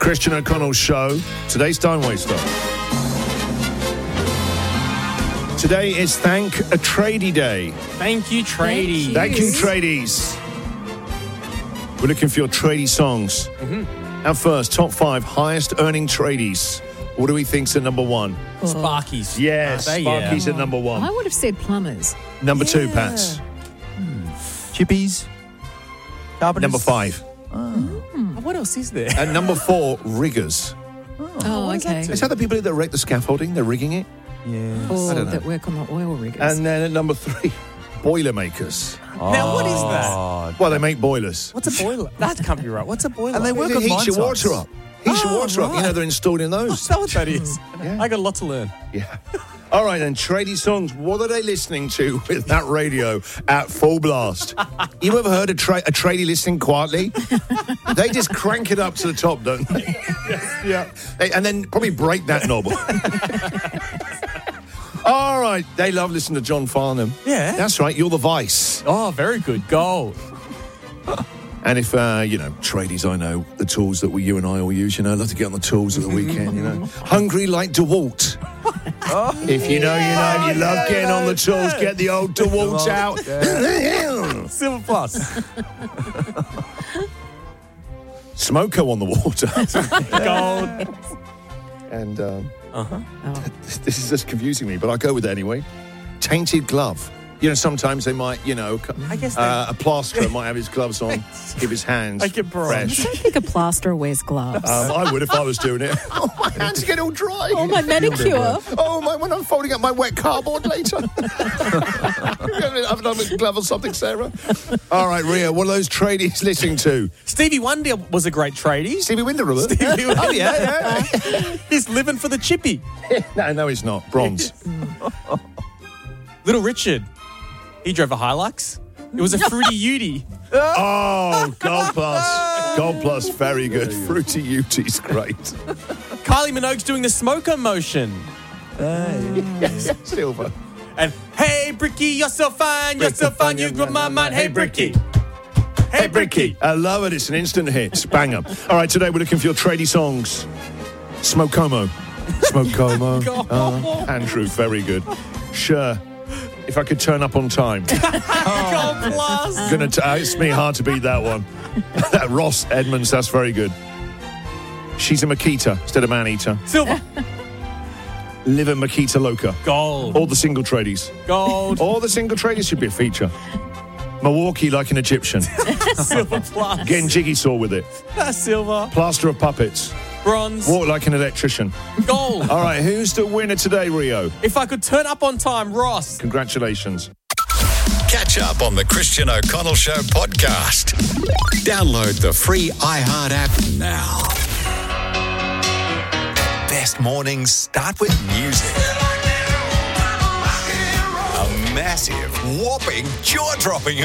Christian O'Connell Show. Today's Time Waster. Today is Thank a Tradie Day. Thank you, tradies. Thank you, tradies. We're looking for your tradie songs. And first, top 5 highest earning tradies. What do we think's at number 1? Sparkies. Yes, They, Sparky's at number 1. I would have said plumbers. Number 2, Pats. Chippies. Carpenters. Number 5. What else is there? And number 4, riggers. Oh, okay. Is that the people that erect the scaffolding? They're rigging it? Yeah. Or don't know. that work on the oil riggers. And then at number 3, boilermakers. Now, what is that? Well, they make boilers. What's a boiler? That can't be right. What's a boiler? And they work on It mine heats your sites. water up. Heats your water up. right. You know, they're installed in those. Is that what that is? Yeah. I got a lot to learn. Yeah. All right, then, tradie songs. What are they listening to with that radio at full blast? You ever heard a tradie listening quietly? They just crank it up to the top, don't they? Yeah. And then probably break that knob. All right, they love listening to John Farnham. Yeah. That's right, you're the Vice. Oh, very good. Gold. And if, tradies, I know the tools that you and I all use, love to get on the tools at the weekend, Hungry like DeWalt. If you know, you love getting on the tools, get the old DeWalt out. Silver Plus. Smoko on the water. Gold. And this is just confusing me, but I'll go with it anyway. Tainted glove. Sometimes they might, I guess a plasterer might have his gloves on, give his hands Like a bronze. fresh. I don't think a plasterer wears gloves. I would if I was doing it. Oh, my hands get all dry. Oh, my manicure. Oh, when I'm folding up my wet cardboard later. Have another glove or something, Sarah? All right, Ria, what are those tradies listening to? Stevie Wonder was a great tradie. Stevie Wonder, Robert? Stevie Wonder. Oh, yeah. He's living for the chippy. No, he's not. Bronze. Little Richard. He drove a Hilux. It was a Fruity Udi. Oh, Gold Plus. Gold Plus, very good. Fruity Uti's great. Kylie Minogue's doing the smoker motion. Yes, Silver. And, hey, Bricky, you're so fine, you blew my mind. Hey, Bricky. Hey, Bricky. I love it. It's an instant hit. Banger. All right, today we're looking for your tradie songs. Smokomo. Smokomo. Andrew, very good. Sure. If I could turn up on time. Gold Plus. It's me hard to beat that one. That Ross Edmonds, that's very good. She's a Makita instead of man-eater. Silver. Live a Makita Loca. Gold. All the single tradies. Gold. All the single tradies should be a feature. Milwaukee like an Egyptian. Silver Plus. Getting jiggy saw with it. Silver. Plaster of puppets. Bronze. Walk like an electrician. Gold. All right, who's the winner today, Rio? If I could turn up on time, Ross. Congratulations. Catch up on the Christian O'Connell Show podcast. Download the free iHeart app now. Best mornings start with music. A massive, whopping, jaw-dropping